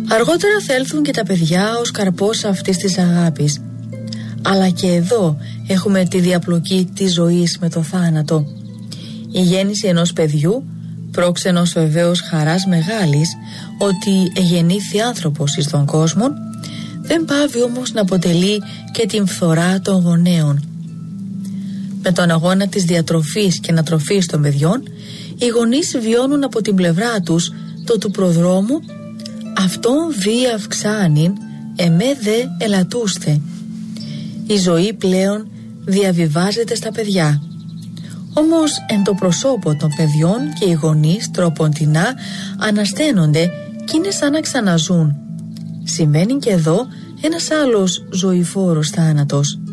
Αργότερα θα έλθουν και τα παιδιά ως καρπός αυτής της αγάπης. Αλλά και εδώ έχουμε τη διαπλοκή της ζωής με το θάνατο. Η γέννηση ενός παιδιού, πρόξενος βεβαίως χαράς μεγάλης ότι εγεννήθη άνθρωπος εις τον κόσμο, δεν πάβει όμως να αποτελεί και την φθορά των γονέων. Με τον αγώνα της διατροφής και ανατροφής των παιδιών, οι γονείς βιώνουν από την πλευρά τους το του προδρόμου «αυτόν δι αυξάνειν, εμέ δε ελατούστε». Η ζωή πλέον διαβιβάζεται στα παιδιά. Όμως εν το προσώπο των παιδιών και οι γονείς τροποντινά ανασταίνονται κι είναι σαν να ξαναζούν. Συμβαίνει και εδώ ένας άλλος ζωηφόρος θάνατος.